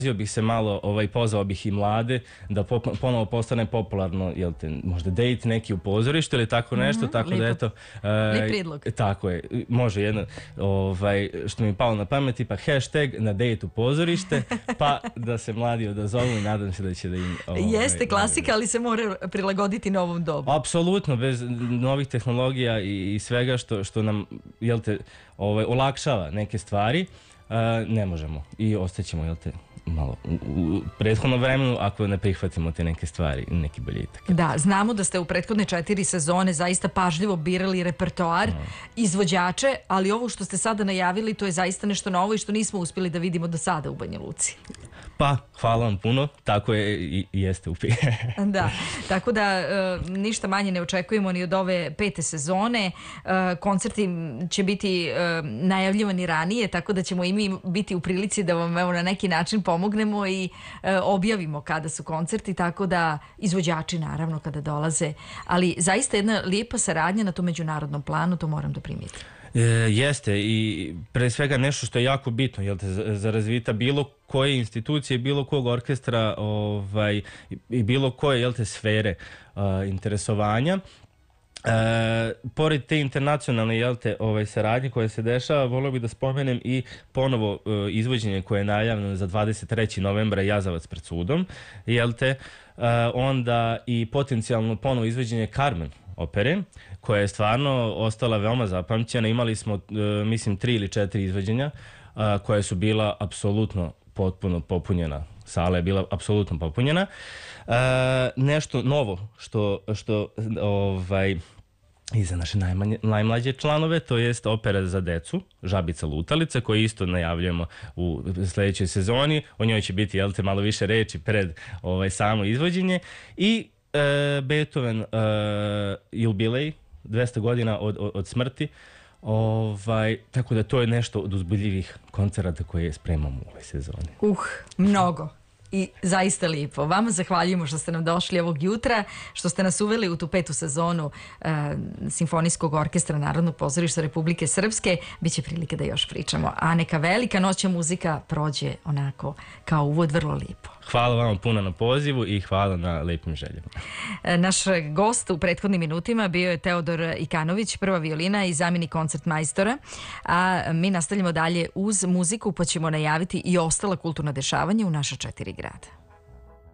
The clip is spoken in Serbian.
bih se malo, pozvao bih i mlade da ponovo postane popularno, jel te, možda date neki u pozorištu ili tako nešto, tako da eto... Lep prijedlog. Tako je, može jedno, što mi je palo na pameti, pa hashtag na date u pozorište, pa da se mladi odazovu i nadam se da će da im... Jeste klasika, ali se mora prilagoditi novom dobu. Apsolutno, bez novih tehnologija i svega što nam, jel te, olakšava neke stvari, ne možemo i ostaćemo, jel te, malo u prethodnom vremenu ako ne prihvatimo te neke stvari, neki boljitak. Da, znamo da ste u prethodne 4 sezone zaista pažljivo birali repertoar, izvođače, ali ovo što ste sada najavili, to je zaista nešto novo i što nismo uspjeli da vidimo do sada u Banja Luci. Pa, hvala vam puno, tako je i jeste u Da, tako da ništa manje ne očekujemo ni od ove 5. sezone. Koncerti će biti najavljivani ranije, tako da ćemo i mi biti u prilici da vam na neki način pomognemo i objavimo kada su koncerti, tako da izvođači naravno kada dolaze, ali zaista jedna lijepa saradnja na tom međunarodnom planu, to moram da primijetim. Jeste i pre svega nešto što je jako bitno, jel te, za razvita bilo koje institucije, bilo kog orkestra i bilo koje, jel te, sfere interesovanja. Pored te internacionalne, jel te, saradnje koje se dešava, volio bih da spomenem i ponovo izvođenje koje je najavljeno za 23. novembra, Jazavac pred sudom, jel te, onda i potencijalno ponovo izvođenje Carmen opere, koja je stvarno ostala veoma zapamćena. Imali smo, mislim, 3 ili 4 izvođenja koja su bila apsolutno potpuno popunjena. Sala je bila apsolutno popunjena. Nešto novo što i za naše najmlađe članove, to jest opera za decu, Žabica lutalica, koju isto najavljujemo u sljedećoj sezoni. O njoj će biti, jel te, malo više reči pred samo izvođenje. I Beethoven jubilej, 200 godina od smrti. Tako da to je nešto od uzbudljivih koncerata koje spremamo u ovoj sezoni. Mnogo. I zaista lijepo. Vama zahvaljujemo što ste nam došli ovog jutra, što ste nas uveli u tu 5. sezonu Simfonijskog orkestra Narodnog pozorišta Republike Srpske. Biće prilike da još pričamo. A neka velika noćna muzika prođe onako kao uvod, vrlo lijepo. Hvala vama puno na pozivu i hvala na lepim željama. Naš gost u prethodnim minutima bio je Teodor Ikanović, prva violina i zamjenik koncertmajstora. A mi nastavljamo dalje uz muziku, pa ćemo najaviti i ostala kulturna dešavanja u naša 4 grada.